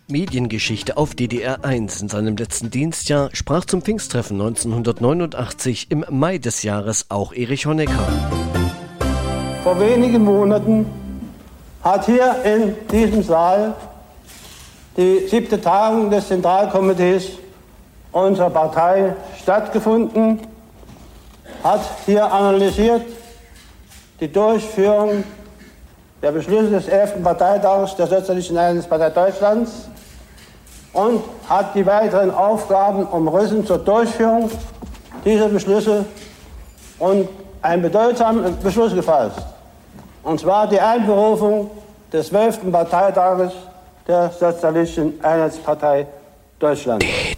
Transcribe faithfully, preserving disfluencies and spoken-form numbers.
Mediengeschichte auf D D R eins. In seinem letzten Dienstjahr sprach zum Pfingsttreffen neunzehnhundertneunundachtzig im Mai des Jahres auch Erich Honecker. Vor wenigen Monaten hat hier in diesem Saal die siebte Tagung des Zentralkomitees unserer Partei stattgefunden, hat hier analysiert die Durchführung der Beschlüsse des elften Parteitages der Sozialistischen Einheitspartei Deutschlands und hat die weiteren Aufgaben umrissen zur Durchführung dieser Beschlüsse und einen bedeutsamen Beschluss gefasst, und zwar die Einberufung des zwölften Parteitages der Sozialistischen Einheitspartei Deutschlands.